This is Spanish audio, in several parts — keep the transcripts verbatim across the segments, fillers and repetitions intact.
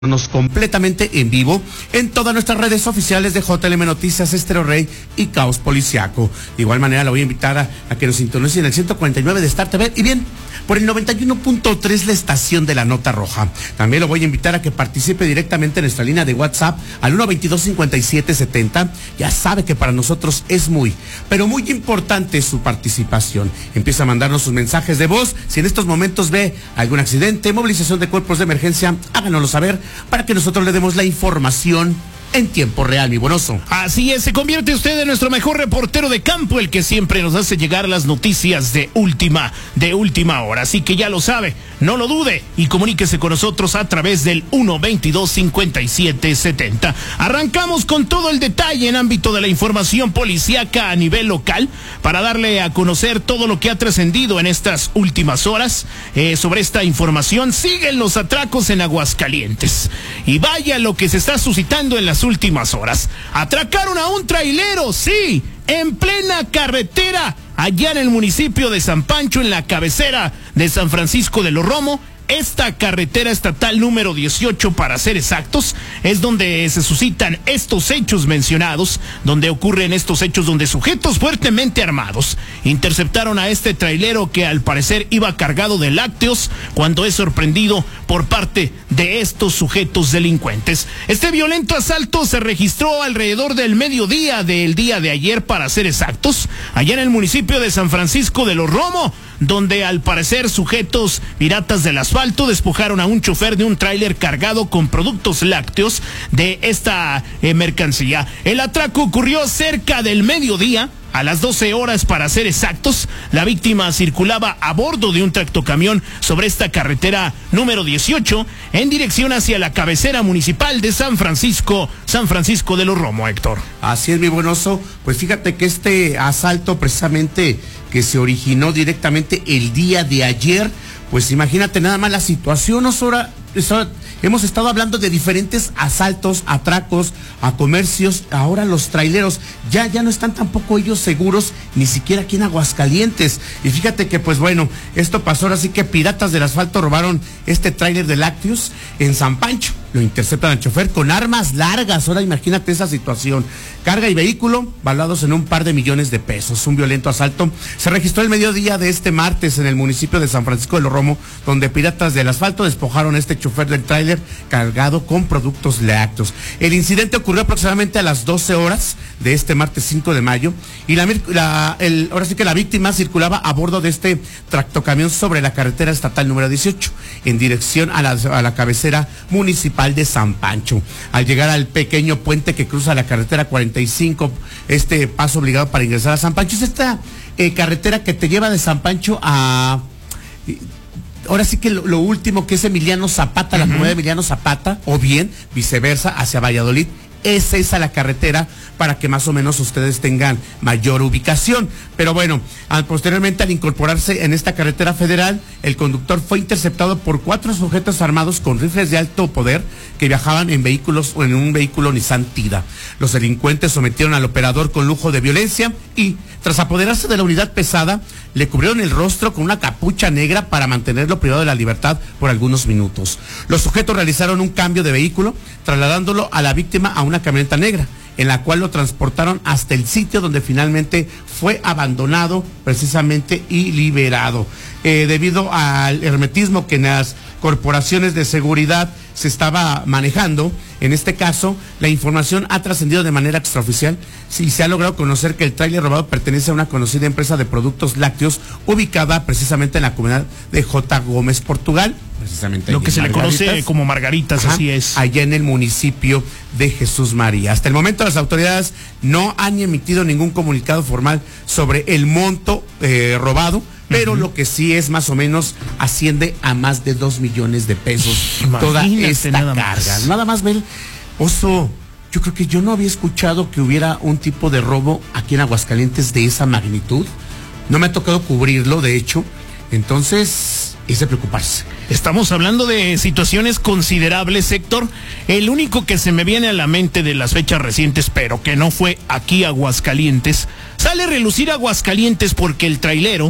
Nos completamente en vivo en todas nuestras redes oficiales de J L M Noticias, Estéreo Rey y Caos Policiaco. De igual manera, la voy a invitar a, a que nos sintonicen en el ciento cuarenta y nueve de Star T V y bien, por el noventa y uno punto tres, la estación de la Nota Roja. También lo voy a invitar a que participe directamente en nuestra línea de WhatsApp al uno veintidós cincuenta y siete setenta. Ya sabe que para nosotros es muy, pero muy importante su participación. Empieza a mandarnos sus mensajes de voz. Si en estos momentos ve algún accidente, movilización de cuerpos de emergencia, háganoslo saber para que nosotros le demos la información en tiempo real, mi buenoso. Así es, se convierte usted en nuestro mejor reportero de campo, el que siempre nos hace llegar las noticias de última, de última hora. Así que ya lo sabe, no lo dude y comuníquese con nosotros a través del uno veintidós cincuenta y siete setenta. Arrancamos con todo el detalle en ámbito de la información policíaca a nivel local para darle a conocer todo lo que ha trascendido en estas últimas horas. Eh, sobre esta información, siguen los atracos en Aguascalientes. Y vaya lo que se está suscitando en las últimas horas. Atracaron a un trailero, sí, en plena carretera, allá en el municipio de San Pancho, en la cabecera de San Francisco de los Romo. Esta carretera estatal número dieciocho, para ser exactos, es donde se suscitan estos hechos mencionados, donde ocurren estos hechos donde sujetos fuertemente armados interceptaron a este trailero que al parecer iba cargado de lácteos cuando es sorprendido por parte de estos sujetos delincuentes. Este violento asalto se registró alrededor del mediodía del día de ayer, para ser exactos, allá en el municipio de San Francisco de los Romo, donde al parecer sujetos piratas del asfalto despojaron a un chofer de un tráiler cargado con productos lácteos de esta eh, mercancía. El atraco ocurrió cerca del mediodía, a las doce horas para ser exactos. La víctima circulaba a bordo de un tractocamión sobre esta carretera número dieciocho en dirección hacia la cabecera municipal de San Francisco, San Francisco de los Romo, Héctor. Así es, mi buenoso. Pues fíjate que este asalto precisamente que se originó directamente el día de ayer, pues imagínate nada más la situación. Osora, hemos estado hablando de diferentes asaltos, atracos a comercios. Ahora los traileros ya, ya no están tampoco ellos seguros, ni siquiera aquí en Aguascalientes. Y fíjate que pues bueno, esto pasó ahora sí que piratas del asfalto robaron este tráiler de lácteos en San Pancho. Lo interceptan al chofer con armas largas. Ahora imagínate esa situación. Carga y vehículo valuados en un par de millones de pesos. Un violento asalto se registró el mediodía de este martes en el municipio de San Francisco de los Romo, donde piratas del asfalto despojaron a este chofer del tráiler cargado con productos lácteos. El incidente ocurrió aproximadamente a las doce horas de este martes cinco de mayo y la, la el, ahora sí que la víctima circulaba a bordo de este tractocamión sobre la carretera estatal número dieciocho en dirección a la, a la cabecera municipal de San Pancho. Al llegar al pequeño puente que cruza la carretera cuarenta y cinco, este paso obligado para ingresar a San Pancho, es esta eh, carretera que te lleva de San Pancho a... Eh, ahora sí que lo, lo último, que es Emiliano Zapata, la uh-huh. comunidad de Emiliano Zapata, o bien viceversa hacia Valladolid. Es esa la carretera, para que más o menos ustedes tengan mayor ubicación. Pero bueno, al, posteriormente al incorporarse en esta carretera federal, el conductor fue interceptado por cuatro sujetos armados con rifles de alto poder que viajaban en vehículos o en un vehículo Nissan Tida. Los delincuentes sometieron al operador con lujo de violencia y, tras apoderarse de la unidad pesada, le cubrieron el rostro con una capucha negra para mantenerlo privado de la libertad por algunos minutos. Los sujetos realizaron un cambio de vehículo, trasladándolo a la víctima a una camioneta negra, en la cual lo transportaron hasta el sitio donde finalmente fue abandonado precisamente y liberado. Eh, debido al hermetismo que en las corporaciones de seguridad se estaba manejando, en este caso, la información ha trascendido de manera extraoficial y se ha logrado conocer que el tráiler robado pertenece a una conocida empresa de productos lácteos ubicada precisamente en la comunidad de J. Gómez, Portugal, precisamente lo que se le conoce como Margaritas. Ajá, así es. Allá en el municipio de Jesús María. Hasta el momento las autoridades no han emitido ningún comunicado formal sobre el monto eh, robado, pero uh-huh. lo que sí es más o menos asciende a más de dos millones de pesos. Imagínate, toda esta nada carga. Más. Nada más, ver, Oso, yo creo que yo no había escuchado que hubiera un tipo de robo aquí en Aguascalientes de esa magnitud. No me ha tocado cubrirlo, de hecho. Entonces, es de preocuparse. Estamos hablando de situaciones considerables, Héctor. El único que se me viene a la mente de las fechas recientes, pero que no fue aquí Aguascalientes, sale a relucir Aguascalientes porque el trailero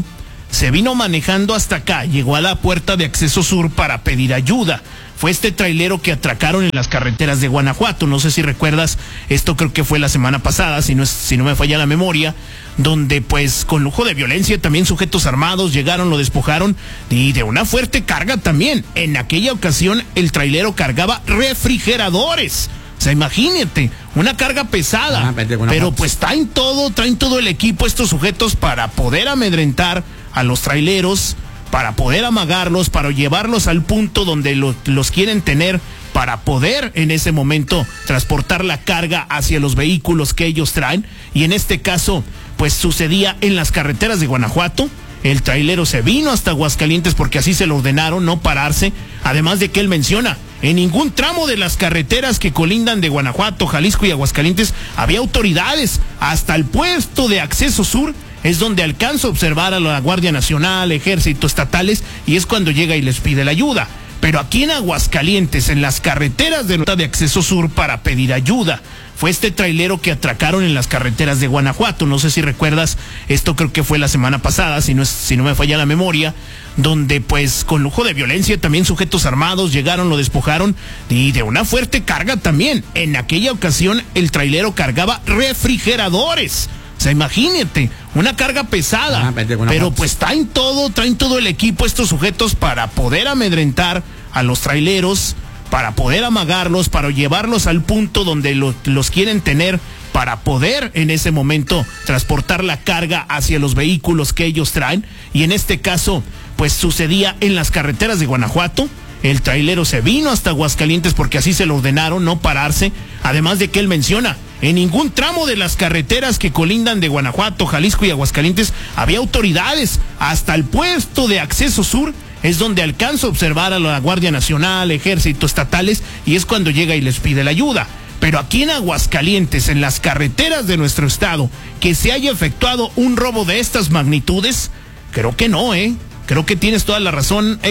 se vino manejando hasta acá, llegó a la puerta de acceso sur para pedir ayuda. Fue este trailero que atracaron en las carreteras de Guanajuato. No sé si recuerdas, esto creo que fue la semana pasada, si no es, si no me falla la memoria, donde pues con lujo de violencia también sujetos armados llegaron, lo despojaron y de una fuerte carga también. En aquella ocasión el trailero cargaba refrigeradores. O sea, imagínate, una carga pesada, ah, pero pues traen todo, traen todo el equipo estos sujetos para poder amedrentar a los traileros, para poder amagarlos, para llevarlos al punto donde lo, los quieren tener, para poder en ese momento transportar la carga hacia los vehículos que ellos traen. Y en este caso, pues sucedía en las carreteras de Guanajuato. El trailero se vino hasta Aguascalientes porque así se lo ordenaron, no pararse. Además de que él menciona, en ningún tramo de las carreteras que colindan de Guanajuato, Jalisco y Aguascalientes había autoridades. Hasta el puesto de acceso sur es donde alcanza a observar a la Guardia Nacional, Ejército, estatales, y es cuando llega y les pide la ayuda. Pero aquí en Aguascalientes, en las carreteras de, de acceso sur para pedir ayuda, fue este trailero que atracaron en las carreteras de Guanajuato. No sé si recuerdas, esto creo que fue la semana pasada, si no es, si no me falla la memoria, donde pues con lujo de violencia también sujetos armados llegaron, lo despojaron y de una fuerte carga también. En aquella ocasión el trailero cargaba refrigeradores. O sea, imagínate, una carga pesada, ah, pero pues traen todo, traen todo el equipo estos sujetos para poder amedrentar a los traileros, para poder amagarlos, para llevarlos al punto donde lo, los quieren tener, para poder en ese momento transportar la carga hacia los vehículos que ellos traen. Y en este caso, pues sucedía en las carreteras de Guanajuato. El trailero se vino hasta Aguascalientes porque así se lo ordenaron, no pararse. Además de que él menciona, en ningún tramo de las carreteras que colindan de Guanajuato, Jalisco y Aguascalientes había autoridades. Hasta el puesto de acceso sur es donde alcanza a observar a la Guardia Nacional, Ejército, estatales, y es cuando llega y les pide la ayuda. Pero aquí en Aguascalientes, en las carreteras de nuestro estado, que se haya efectuado un robo de estas magnitudes, creo que no, ¿eh? Creo que tienes toda la razón.